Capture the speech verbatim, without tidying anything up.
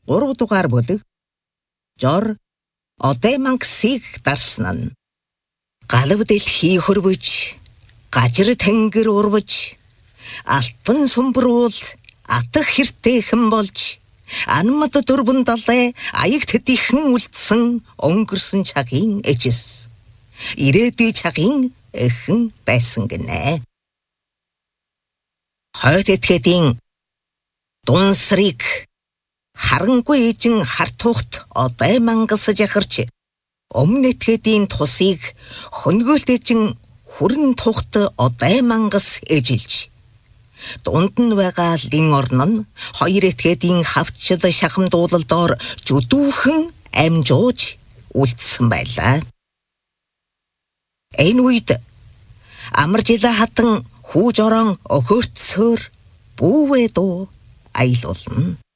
гурав дугаар бүлэг Жор Одемангсыг дарсан нь галав дэлхий хөрвөж, гажир тэнгэр урвж, алтан сүмбрүүл атах хэртэйхэн болж, анмад дөрвөн далай аягт дихэн үлдсэн өнгөрсөн цагийн эжис. Ирээдүй цагийн эхэн байсан гинэ. Хойд этгээдийн дунсрыг харангүй эжин хартуухт Одемангас жахарч, өмнө этгээдийн тусыг хөнгөөлт эжин хүрэн тухт Одемангас эжилж, дунд нь байгаа лин орн нь хоёр этгээдийн хавчд шахамдуулалдоор жүдүүхэн амжууж үлдсэн байлаа. Энэ үед амар жила хатан хүүж орон өхөртсөөр бүүвэ дуу аялуулна.